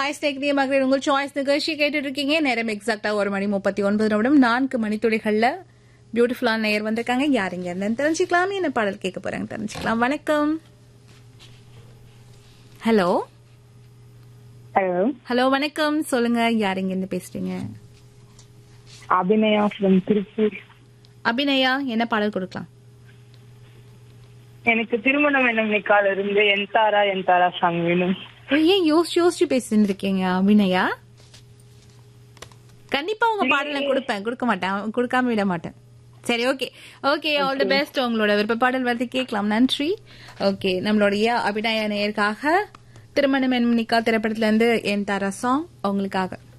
Choice டெக்னிய மகளிர் உங்கள் choice நிகழ்ச்சி கேட்டுட்டு இருக்கீங்க. நேரம் எக்ஸாக்டா 1:39 4 மணித்துளிகள்ல பியூட்டிஃபுல்லான நேயர் வந்திருக்காங்க. யாருங்க என்னன்னு தெரிஞ்சுக்கலாம். என்ன பாடல் கேட்க போறாங்க தெரிஞ்சுக்கலாம். வணக்கம். ஹலோ ஹலோ ஹலோ வணக்கம். சொல்லுங்க, யாருங்க என்ன பேசுறீங்க? அபிநயா ஃப்ரம் திருப்பூர். அபிநயா, என்ன பாடல் கொடுக்கலாம்? எனக்கு திருமணம் என்னும் நிக்கால இருந்து என் தாரா சாங் வேணும். ஏன் யோசிச்சு பேசிட்டு இருக்கீங்க அபிநயா? கண்டிப்பா உங்க பாடலை கொடுக்க மாட்டேன், கொடுக்காம விட மாட்டேன். சரி, okay okay, all the best. உங்களோட விருப்ப பாடல் வந்து கேட்கலாம். நன்றி. ஓகே, நம்மளுடைய அபிநயா நேயருக்காக திருமணம் என்னும் நிக்கா திரைப்படத்துல இருந்து என் தாரா சாங் உங்களுக்காக.